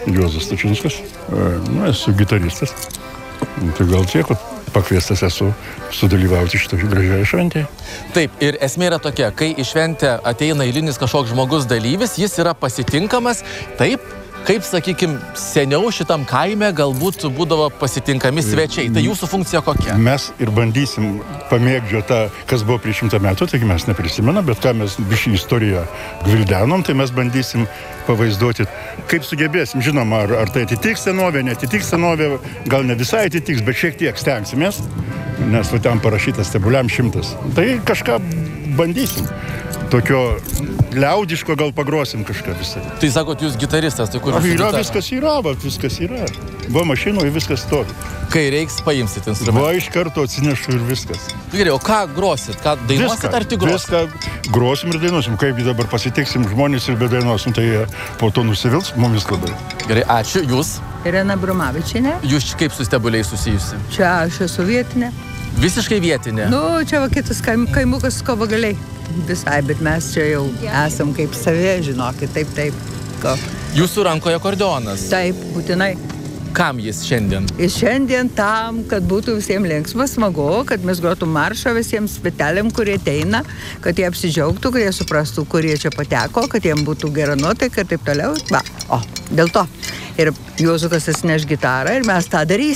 Juozas Stačinskas. Esu gitaristas. Tai gal tiek, pakviestas esu sudalyvauti šitą gražiąją šventėje. Taip, ir esmė yra tokia, kai į šventę ateina eilinis kažkoks žmogus dalyvis, jis yra pasitinkamas taip, kaip, sakykim, seniau šitam kaime galbūt būdavo pasitinkami svečiai. Tai jūsų funkcija kokia? Mes ir bandysim pamėgdžioti tą, kas buvo prieš 100 metų, taigi mes neprisimenam, bet ką mes bišį istoriją gvildenom, tai mes bandysim pavaizduoti, kaip sugebėsim. Žinoma, ar tai atitiks senovė, netitiks senovė, gal ne visai atitiks, bet šiek tiek stengsimės, nes va ten parašytas stebuliam 100. Tai kažką bandysim. Tokio liaudiško gal pagrosim kažką visą. Tai sakot, jūs gitaristas, tai kur jūs Yra, gitara? viskas yra. Va, mašinoje viskas stovi. Kai reiks, paimsit instrumentą. Va, iš karto atsinešu ir viskas. Gerai, o ką grosit? Ką dainuosit ar tik grosit? Viską grosim ir dainuosim. Kaip dabar pasitiksim žmonės ir bedainuosim, tai po to nusivils mumis labai. Gerai, ačiū. Jūs? Irena Brumavičienė. Jūs kaip su stebuliais susijusi? Čia aš esu vietinė. Visiškai vietinė? Nu, čia va kitas kaimukas Kovagaliai. Visai, bet mes čia jau esam kaip savie, žinokit, taip. Jūsų rankoje akordeonas? Taip, būtinai. Kam jis šiandien? Ir šiandien tam, kad būtų visiems linksma, smagu, kad mes grotum maršą visiems sveteliam, kurie ateina, kad jie apsidžiaugtų, kad jie suprastų, kurie čia pateko, kad jiems būtų gera nuotaika ir taip toliau. Va, dėl to. Ir Juozukas atsineš gitarą ir mes tą darysim.